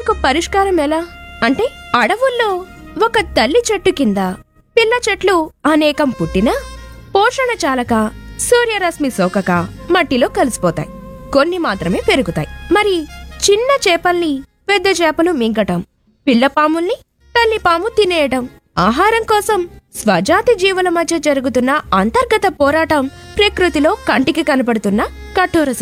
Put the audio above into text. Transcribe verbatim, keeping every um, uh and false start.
ఇందుకు పరిష్కారం ఎలా అంటే, అడవుల్లో ఒక తల్లి చెట్టు కింద పిల్ల చెట్లు అనేకం పుట్టినా పోషణ చాలక సూర్యరశ్మి సోకక మట్టిలో కలిసిపోతాయి. కొన్ని మాత్రమే పెరుగుతాయి. మరి చిన్న చేపల్ని పెద్ద చేపలు మింగటం, పిల్లపాముల్ని తల్లిపాము తినేయటం, ఆహారం కోసం స్వజాతి జీవుల మధ్య జరుగుతున్న అంతర్గత పోరాటం ప్రకృతిలో కంటికి కనపడుతున్న కఠోర